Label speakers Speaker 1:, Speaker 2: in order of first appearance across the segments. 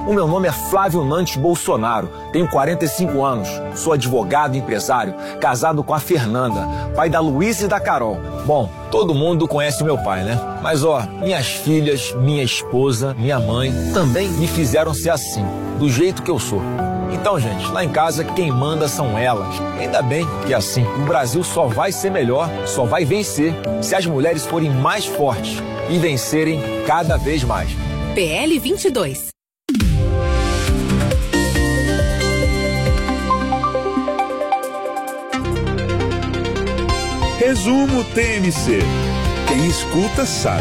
Speaker 1: O meu nome é Flávio Nantes Bolsonaro, tenho 45 anos, sou advogado e empresário, casado com a Fernanda, pai da Luísa e da Carol. Bom, todo mundo conhece o meu pai, né? Mas minhas filhas, minha esposa, minha mãe também me fizeram ser assim, do jeito que eu sou. Então, gente, lá em casa quem manda são elas. Ainda bem que assim, o Brasil só vai ser melhor, só vai vencer se as mulheres forem mais fortes e vencerem cada vez mais.
Speaker 2: PL 22.
Speaker 3: Resumo TMC. Quem escuta sabe.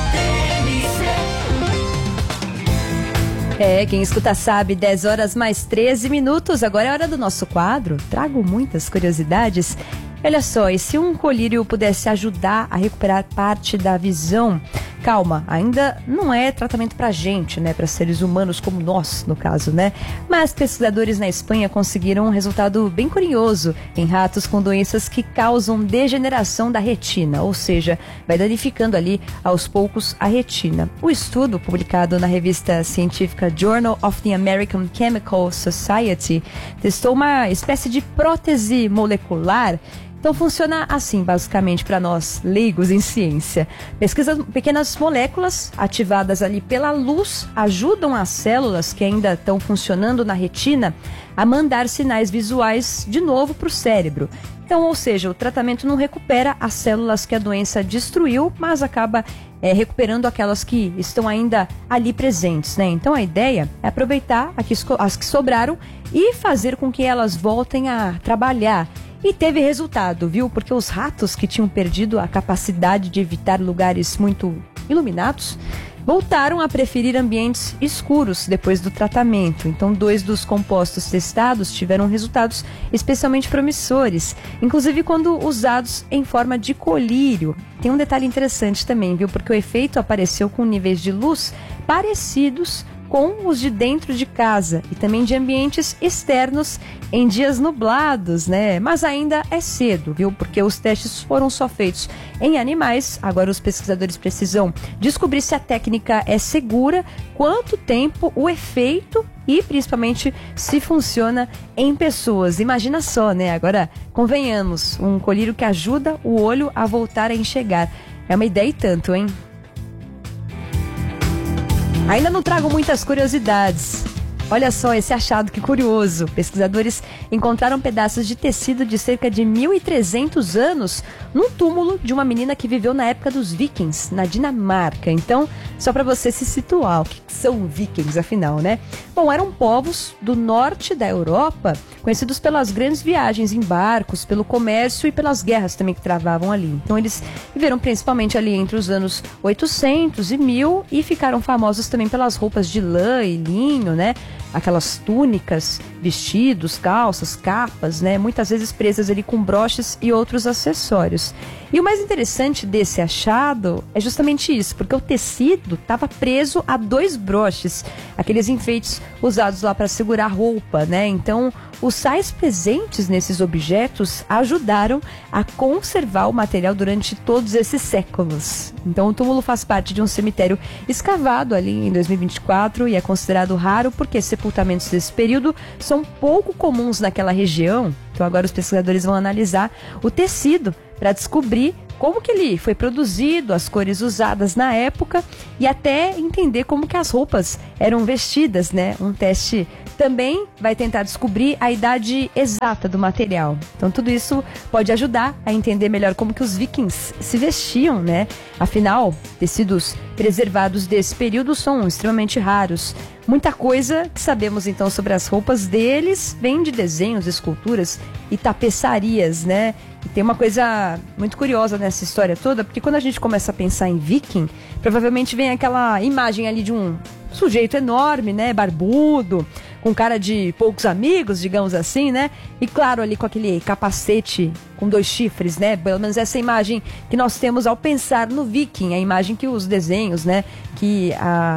Speaker 4: Quem escuta sabe, 10 horas mais 13 minutos. Agora é hora do nosso quadro. Trago muitas curiosidades. Olha só, e se um colírio pudesse ajudar a recuperar parte da visão? Calma, ainda não é tratamento pra gente, né? Para seres humanos como nós, no caso, né? Mas pesquisadores na Espanha conseguiram um resultado bem curioso em ratos com doenças que causam degeneração da retina, ou seja, vai danificando ali aos poucos a retina. O estudo, publicado na revista científica Journal of the American Chemical Society, testou uma espécie de prótese molecular. Então funciona assim, basicamente, para nós leigos em ciência. Pequenas moléculas ativadas ali pela luz ajudam as células que ainda estão funcionando na retina a mandar sinais visuais de novo para o cérebro. Então, ou seja, o tratamento não recupera as células que a doença destruiu, mas acaba recuperando aquelas que estão ainda ali presentes, né? Então a ideia é aproveitar as que sobraram e fazer com que elas voltem a trabalhar. E teve resultado, viu? Porque os ratos que tinham perdido a capacidade de evitar lugares muito iluminados voltaram a preferir ambientes escuros depois do tratamento. Então, 2 dos compostos testados tiveram resultados especialmente promissores, inclusive quando usados em forma de colírio. Tem um detalhe interessante também, viu? Porque o efeito apareceu com níveis de luz parecidos com os de dentro de casa e também de ambientes externos em dias nublados, né? Mas ainda é cedo, viu? Porque os testes foram só feitos em animais. Agora os pesquisadores precisam descobrir se a técnica é segura, quanto tempo, o efeito e principalmente se funciona em pessoas. Imagina só, né? Agora, convenhamos, um colírio que ajuda o olho a voltar a enxergar. É uma ideia e tanto, hein? Ainda não trago muitas curiosidades. Olha só esse achado, que curioso. Pesquisadores encontraram pedaços de tecido de cerca de 1.300 anos num túmulo de uma menina que viveu na época dos vikings, na Dinamarca. Então, só para você se situar, o que são vikings, afinal, né? Bom, eram povos do norte da Europa, conhecidos pelas grandes viagens em barcos, pelo comércio e pelas guerras também que travavam ali. Então, eles viveram principalmente ali entre os anos 800 e 1000 e ficaram famosos também pelas roupas de lã e linho, né? Aquelas túnicas, vestidos, calças, capas, né? Muitas vezes presas ali com broches e outros acessórios. E o mais interessante desse achado é justamente isso, porque o tecido estava preso a 2 broches, aqueles enfeites usados lá para segurar a roupa, né? Então, os sais presentes nesses objetos ajudaram a conservar o material durante todos esses séculos. Então, o túmulo faz parte de um cemitério escavado ali em 2024 e é considerado raro porque sepultamentos desse período são pouco comuns naquela região. Então, agora os pesquisadores vão analisar o tecido para descobrir como que ele foi produzido, as cores usadas na época e até entender como que as roupas eram vestidas, né? Um teste também vai tentar descobrir a idade exata do material. Então tudo isso pode ajudar a entender melhor como que os vikings se vestiam, né? Afinal, tecidos preservados desse período são extremamente raros. Muita coisa que sabemos então sobre as roupas deles vem de desenhos, esculturas e tapeçarias, né? E tem uma coisa muito curiosa nessa história toda, porque quando a gente começa a pensar em viking, provavelmente vem aquela imagem ali de um sujeito enorme, né? Barbudo, com cara de poucos amigos, digamos assim, né? E claro, ali com aquele capacete com 2 chifres, né? Pelo menos essa imagem que nós temos ao pensar no viking, a imagem que os desenhos, né? Que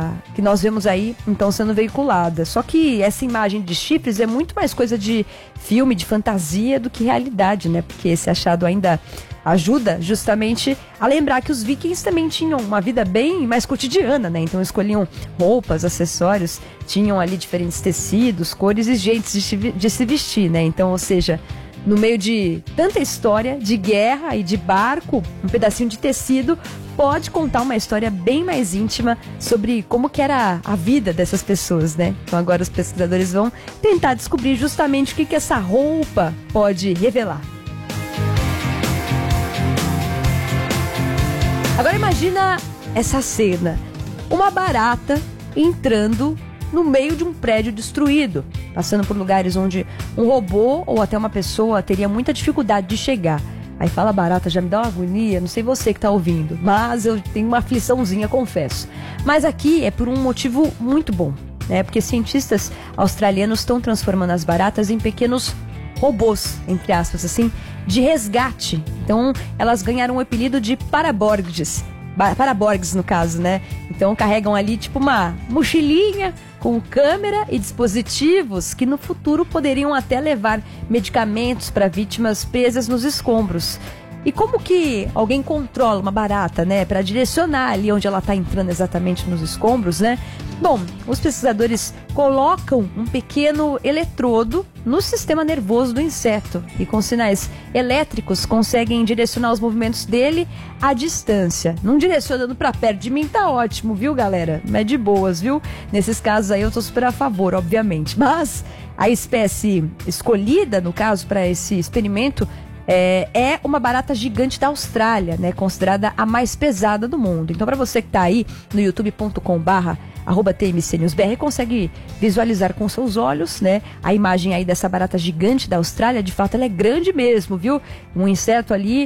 Speaker 4: nós vemos aí, então, sendo veiculada. Só que essa imagem de chifres é muito mais coisa de filme, de fantasia, do que realidade, né? Porque esse achado ainda ajuda justamente a lembrar que os vikings também tinham uma vida bem mais cotidiana, né? Então escolhiam roupas, acessórios, tinham ali diferentes tecidos, cores e jeitos de se vestir, né? Então, ou seja, no meio de tanta história de guerra e de barco, um pedacinho de tecido pode contar uma história bem mais íntima sobre como que era a vida dessas pessoas, né? Então agora os pesquisadores vão tentar descobrir justamente o que essa roupa pode revelar. Agora imagina essa cena, uma barata entrando no meio de um prédio destruído, passando por lugares onde um robô ou até uma pessoa teria muita dificuldade de chegar. Aí fala barata, já me dá uma agonia, não sei você que tá ouvindo, mas eu tenho uma afliçãozinha, confesso. Mas aqui é por um motivo muito bom, né? Porque cientistas australianos estão transformando as baratas em pequenos robôs, entre aspas, assim, de resgate. Então, elas ganharam o apelido de paraborgs, no caso, né? Então, carregam ali tipo uma mochilinha com câmera e dispositivos que no futuro poderiam até levar medicamentos para vítimas presas nos escombros. E como que alguém controla uma barata, né, para direcionar ali onde ela está entrando exatamente nos escombros, né? Bom, os pesquisadores colocam um pequeno eletrodo no sistema nervoso do inseto e com sinais elétricos conseguem direcionar os movimentos dele à distância. Não direcionando para perto de mim tá ótimo, viu, galera? Mas de boas, viu? Nesses casos aí eu tô super a favor, obviamente. Mas a espécie escolhida, no caso, para esse experimento é uma barata gigante da Austrália, né? Considerada a mais pesada do mundo. Então, para você que tá aí no youtube.com/TMCNewsBR, consegue visualizar com seus olhos, né? A imagem aí dessa barata gigante da Austrália. De fato, ela é grande mesmo, viu? Um inseto ali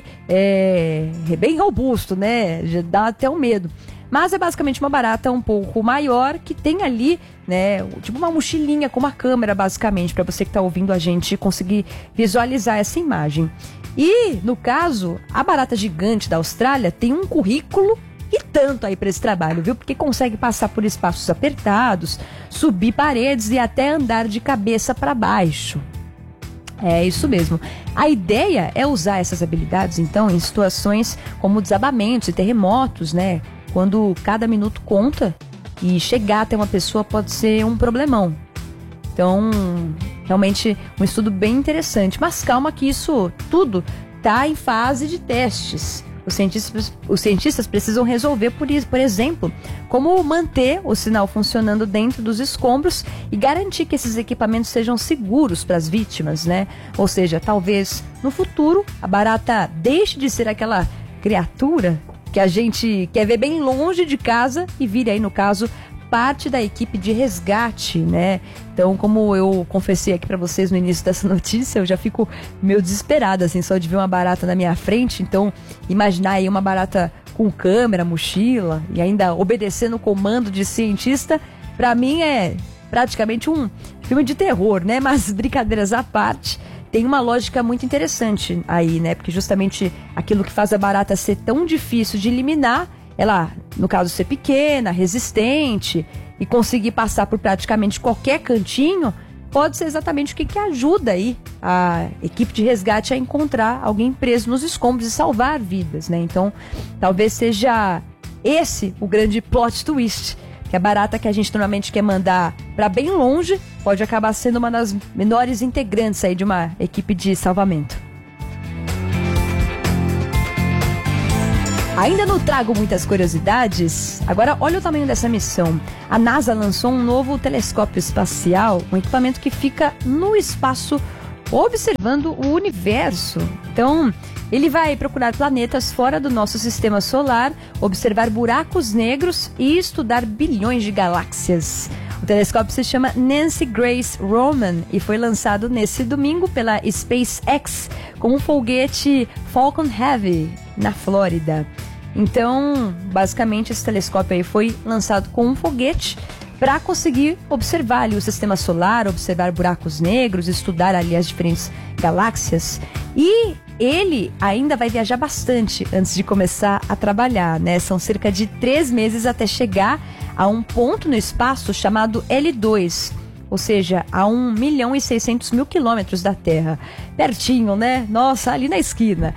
Speaker 4: bem robusto, né? Já dá até um medo. Mas é basicamente uma barata um pouco maior que tem ali, né, tipo uma mochilinha com uma câmera, basicamente, para você que está ouvindo a gente conseguir visualizar essa imagem. E, no caso, a barata gigante da Austrália tem um currículo e tanto aí para esse trabalho, viu? Porque consegue passar por espaços apertados, subir paredes e até andar de cabeça para baixo. É isso mesmo. A ideia é usar essas habilidades, então, em situações como desabamentos e terremotos, né? Quando cada minuto conta e chegar até uma pessoa pode ser um problemão. Então, realmente, um estudo bem interessante. Mas calma que isso tudo está em fase de testes. Os cientistas precisam resolver, por exemplo, como manter o sinal funcionando dentro dos escombros e garantir que esses equipamentos sejam seguros para as vítimas, né? Ou seja, talvez no futuro a barata deixe de ser aquela criatura que a gente quer ver bem longe de casa e vire aí, no caso, parte da equipe de resgate, né? Então, como eu confessei aqui pra vocês no início dessa notícia, eu já fico meio desesperada, assim, só de ver uma barata na minha frente. Então, imaginar aí uma barata com câmera, mochila e ainda obedecendo o comando de cientista, pra mim é praticamente um filme de terror, né? Mas, brincadeiras à parte, tem uma lógica muito interessante aí, né? Porque justamente aquilo que faz a barata ser tão difícil de eliminar, ela, no caso, ser pequena, resistente e conseguir passar por praticamente qualquer cantinho, pode ser exatamente o que ajuda aí a equipe de resgate a encontrar alguém preso nos escombros e salvar vidas, né? Então, talvez seja esse o grande plot twist, que a barata que a gente normalmente quer mandar para bem longe pode acabar sendo uma das menores integrantes aí de uma equipe de salvamento. Ainda não trago muitas curiosidades. Agora, olha o tamanho dessa missão. A NASA lançou um novo telescópio espacial, um equipamento que fica no espaço observando o universo. Então, ele vai procurar planetas fora do nosso sistema solar, observar buracos negros e estudar bilhões de galáxias. O telescópio se chama Nancy Grace Roman e foi lançado nesse domingo pela SpaceX com um foguete Falcon Heavy na Flórida. Então, basicamente, esse telescópio aí foi lançado com um foguete para conseguir observar ali o sistema solar, observar buracos negros, estudar ali as diferentes galáxias. E ele ainda vai viajar bastante antes de começar a trabalhar, né? São cerca de 3 meses até chegar a um ponto no espaço chamado L2, ou seja, a 1.600.000 quilômetros da Terra. Pertinho, né? Nossa, ali na esquina.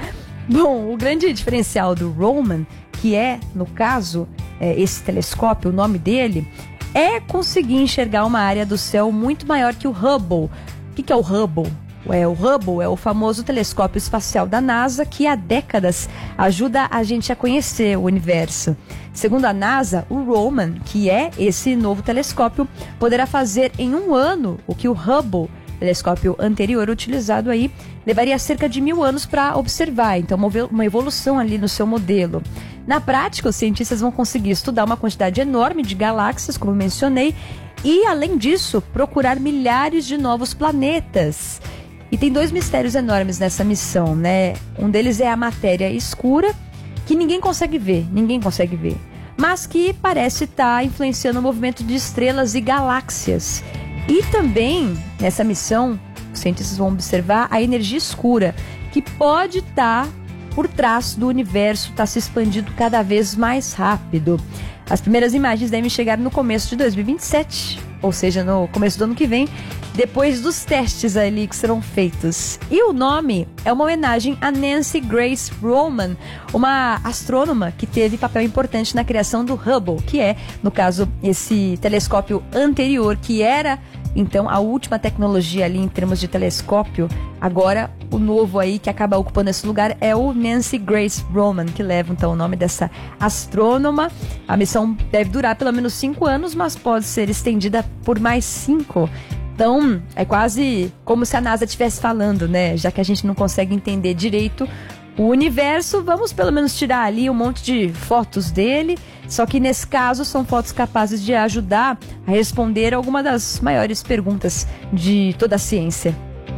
Speaker 4: Bom, o grande diferencial do Roman, que é, no caso, esse telescópio, o nome dele, é conseguir enxergar uma área do céu muito maior que o Hubble. O que é o Hubble? O Hubble é o famoso telescópio espacial da NASA que há décadas ajuda a gente a conhecer o universo. Segundo a NASA, o Roman, que é esse novo telescópio, poderá fazer em um ano o que o Hubble, telescópio anterior utilizado aí, levaria cerca de 1000 anos para observar. Então, uma evolução ali no seu modelo. Na prática, os cientistas vão conseguir estudar uma quantidade enorme de galáxias, como mencionei, e, além disso, procurar milhares de novos planetas. E tem 2 mistérios enormes nessa missão, né? Um deles é a matéria escura, que ninguém consegue ver, mas que parece estar influenciando o movimento de estrelas e galáxias. E também, nessa missão, os cientistas vão observar a energia escura, que pode estar por trás do universo, está se expandindo cada vez mais rápido. As primeiras imagens devem chegar no começo de 2027, ou seja, no começo do ano que vem, depois dos testes ali que serão feitos. E o nome é uma homenagem a Nancy Grace Roman, uma astrônoma que teve papel importante na criação do Hubble, que é, no caso, esse telescópio anterior, que era, então, a última tecnologia ali em termos de telescópio. Agora, o novo aí que acaba ocupando esse lugar é o Nancy Grace Roman, que leva, então, o nome dessa astrônoma. A missão deve durar pelo menos 5 anos, mas pode ser estendida por mais 5. Então, é quase como se a NASA estivesse falando, né? Já que a gente não consegue entender direito o universo, vamos pelo menos tirar ali um monte de fotos dele. Só que nesse caso são fotos capazes de ajudar a responder alguma das maiores perguntas de toda a ciência.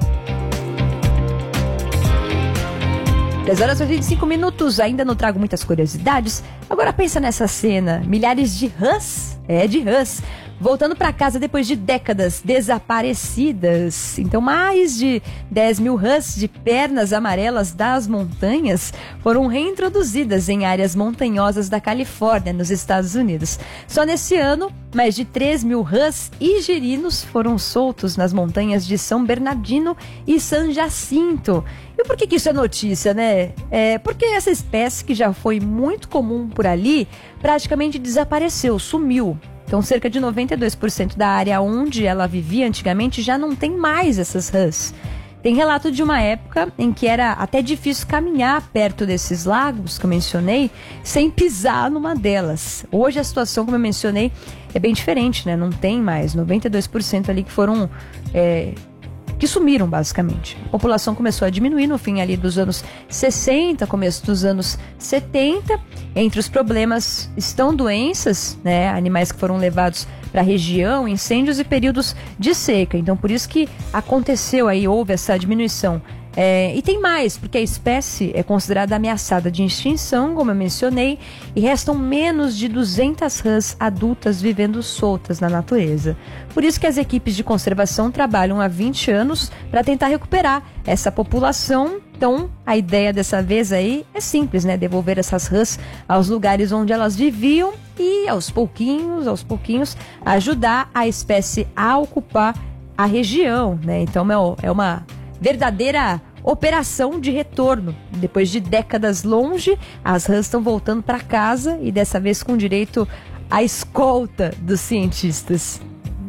Speaker 4: 10h25, ainda não trago muitas curiosidades. Agora pensa nessa cena, milhares de rãs, voltando para casa depois de décadas desaparecidas. Então, mais de 10 mil rãs de pernas amarelas das montanhas foram reintroduzidas em áreas montanhosas da Califórnia, nos Estados Unidos. Só nesse ano, mais de 3 mil rãs e girinos foram soltos nas montanhas de São Bernardino e San Jacinto. E por que isso é notícia, né? Porque essa espécie, que já foi muito comum por ali, praticamente desapareceu, sumiu. Então, cerca de 92% da área onde ela vivia antigamente já não tem mais essas rãs. Tem relato de uma época em que era até difícil caminhar perto desses lagos que eu mencionei sem pisar numa delas. Hoje a situação, como eu mencionei, é bem diferente, né? Não tem mais 92% ali que foram... que sumiram, basicamente. A população começou a diminuir no fim ali dos anos 60, começo dos anos 70. Entre os problemas estão doenças, né? Animais que foram levados para a região, incêndios e períodos de seca. Então, por isso que aconteceu aí, houve essa diminuição. E tem mais, porque a espécie é considerada ameaçada de extinção, como eu mencionei, e restam menos de 200 rãs adultas vivendo soltas na natureza. Por isso que as equipes de conservação trabalham há 20 anos para tentar recuperar essa população. Então, a ideia dessa vez aí é simples, né? Devolver essas rãs aos lugares onde elas viviam e, aos pouquinhos, ajudar a espécie a ocupar a região, né? Então, é uma verdadeira operação de retorno. Depois de décadas longe, as rãs estão voltando para casa e dessa vez com direito à escolta dos cientistas.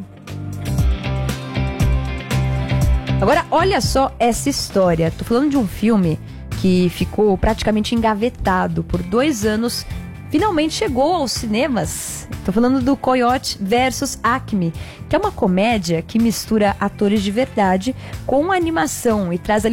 Speaker 4: Agora, olha só essa história. Tô falando de um filme que ficou praticamente engavetado por 2 anos. Finalmente chegou aos cinemas. Estou falando do Coyote vs Acme, que é uma comédia que mistura atores de verdade com animação e traz ali